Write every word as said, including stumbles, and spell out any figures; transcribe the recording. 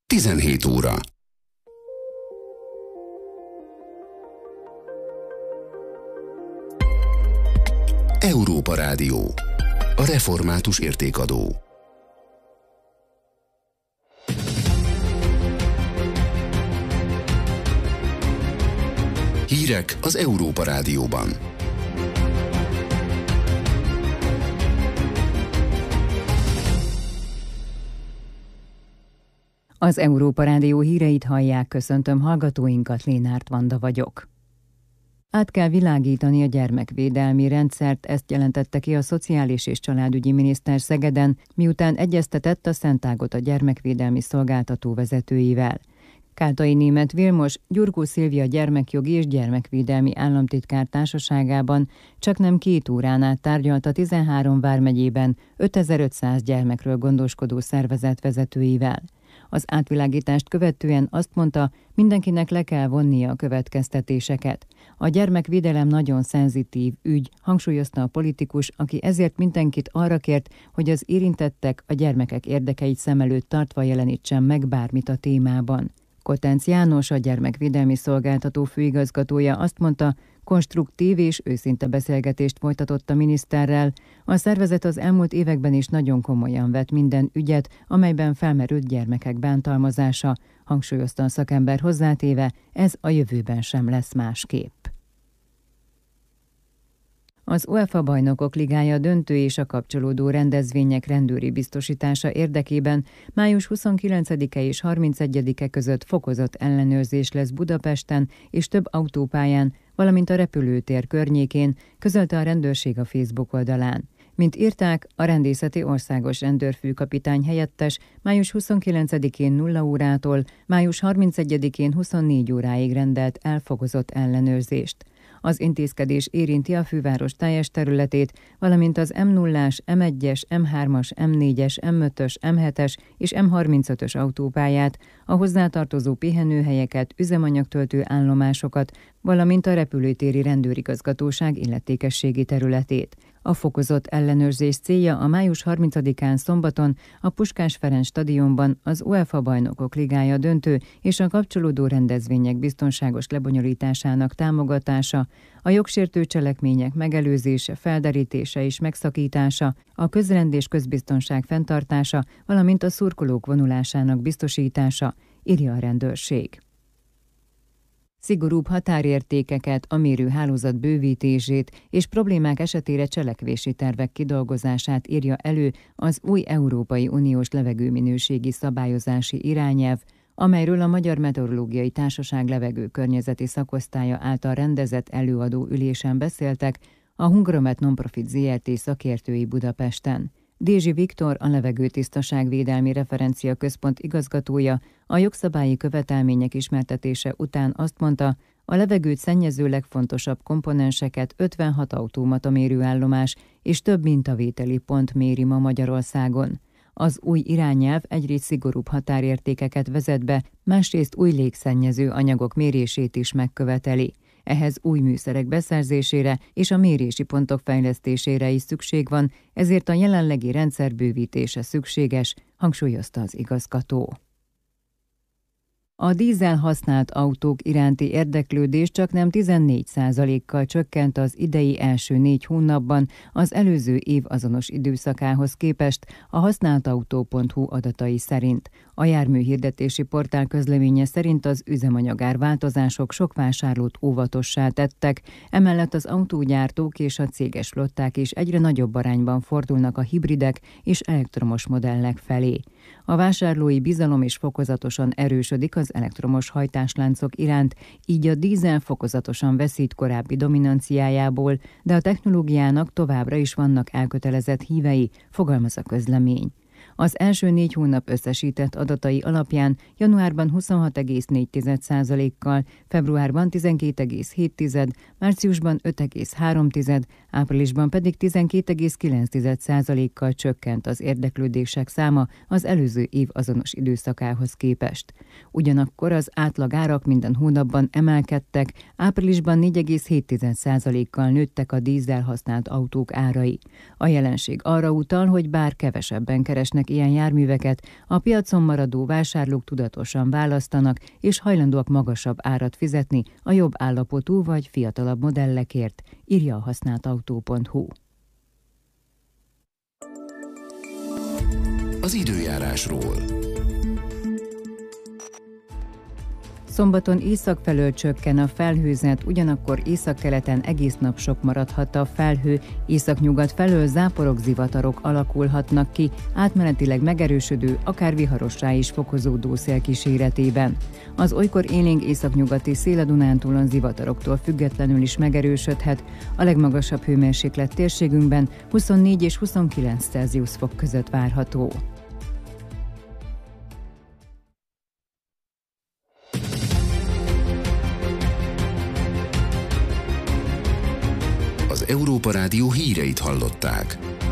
tizenhét óra. Európa Rádió. A református értékadó. Hírek az Európa Rádióban. Az Európa Rádió híreit hallják, köszöntöm hallgatóinkat, Lénárt Vanda vagyok. Át kell világítani a gyermekvédelmi rendszert, ezt jelentette ki a Szociális és Családügyi Miniszter Szegeden, miután egyeztetett a Szentágota gyermekvédelmi szolgáltató vezetőivel. Káltai Németh Vilmos, Gyurkó Szilvia gyermekjogi és gyermekvédelmi államtitkár társaságában csaknem két órán át tárgyalt a tizenhárom vármegyében ötezer-ötszáz gyermekről gondoskodó szervezet vezetőivel. Az átvilágítást követően azt mondta, mindenkinek le kell vonnia a következtetéseket. A gyermekvédelem nagyon szenzitív ügy, hangsúlyozta a politikus, aki ezért mindenkit arra kért, hogy az érintettek a gyermekek érdekeit szem előtt tartva jelenítsen meg bármit a témában. Kotenc János, a gyermekvédelmi szolgáltató főigazgatója azt mondta, konstruktív és őszinte beszélgetést folytatott a miniszterrel. A szervezet az elmúlt években is nagyon komolyan vett minden ügyet, amelyben felmerült gyermekek bántalmazása, hangsúlyozta a szakember hozzátéve, ez a jövőben sem lesz másképp. Az UEFA Bajnokok Ligája döntő és a kapcsolódó rendezvények rendőri biztosítása érdekében május huszonkilencedike és harmincegyedike között fokozott ellenőrzés lesz Budapesten és több autópályán, valamint a repülőtér környékén, közölte a rendőrség a Facebook oldalán. Mint írták, a rendészeti országos rendőrfőkapitány helyettes május huszonkilencedikén nulla órától május harmincegyedikén huszonnégy óráig rendelt elfokozott ellenőrzést. Az intézkedés érinti a főváros teljes területét, valamint az em nullás, em egyes, em hármas, em négyes, em ötös, em hetes és em harmincötös autópályát, a hozzátartozó pihenőhelyeket, üzemanyagtöltő állomásokat, valamint a repülőtéri rendőrigazgatóság illetékességi területét. A fokozott ellenőrzés célja a május harmincadikán szombaton a Puskás Ferenc stadionban az UEFA Bajnokok Ligája döntő és a kapcsolódó rendezvények biztonságos lebonyolításának támogatása, a jogsértő cselekmények megelőzése, felderítése és megszakítása, a közrend és közbiztonság fenntartása, valamint a szurkolók vonulásának biztosítása, írja a rendőrség. Szigorúbb határértékeket, a mérőhálózat bővítését és problémák esetére cselekvési tervek kidolgozását írja elő az új Európai Uniós levegőminőségi szabályozási irányelv, amelyről a Magyar Meteorológiai Társaság levegőkörnyezeti szakosztálya által rendezett előadó ülésen beszéltek a Hungaromet Nonprofit zé er té szakértői Budapesten. Dézsi Viktor, a Levegőtisztaságvédelmi Referencia Központ igazgatója a jogszabályi követelmények ismertetése után azt mondta, a levegőt szennyező legfontosabb komponenseket ötvenhat automata mérőállomás és több mintavételi pont méri ma Magyarországon. Az új irányelv egyrészt szigorúbb határértékeket vezet be, másrészt új légszennyező anyagok mérését is megköveteli. Ehhez új műszerek beszerzésére és a mérési pontok fejlesztésére is szükség van, ezért a jelenlegi rendszer bővítése szükséges, hangsúlyozta az igazgató. A dízel használt autók iránti érdeklődés csaknem tizennégy százalékkal csökkent az idei első négy hónapban az előző év azonos időszakához képest a használtautó pont hu adatai szerint. A járműhirdetési portál közleménye szerint az üzemanyagár változások sok vásárlót óvatossá tettek, emellett az autógyártók és a céges flották is egyre nagyobb arányban fordulnak a hibridek és elektromos modellek felé. A vásárlói bizalom is fokozatosan erősödik az elektromos hajtásláncok iránt, így a dízel fokozatosan veszít korábbi dominanciájából, de a technológiának továbbra is vannak elkötelezett hívei, fogalmaz a közlemény. Az első négy hónap összesített adatai alapján januárban huszonhat egész négy százalékkal, februárban tizenkét egész hét, márciusban öt egész három, áprilisban pedig tizenkét egész kilenc százalékkal csökkent az érdeklődések száma az előző év azonos időszakához képest. Ugyanakkor az átlagárak minden hónapban emelkedtek, áprilisban négy egész hét százalékkal nőttek a dízel használt autók árai. A jelenség arra utal, hogy bár kevesebben keresnek vásárolnak ilyen járműveket, a piacon maradó vásárlók tudatosan választanak, és hajlandóak magasabb árat fizetni a jobb állapotú vagy fiatalabb modellekért, írja a használtautó pont hu. Az időjárásról. Szombaton észak felől csökken a felhőzet, ugyanakkor északkeleten egész nap sok maradhat a felhő, északnyugat felől záporok, zivatarok alakulhatnak ki, átmenetileg megerősödő, akár viharossá is fokozódó szél kíséretében. Az olykor élénk északnyugati szél a Dunántúlon zivataroktól függetlenül is megerősödhet, a legmagasabb hőmérséklet térségünkben huszonnégy és huszonkilenc Celsius fok között várható. Az Európa Rádió híreit hallották.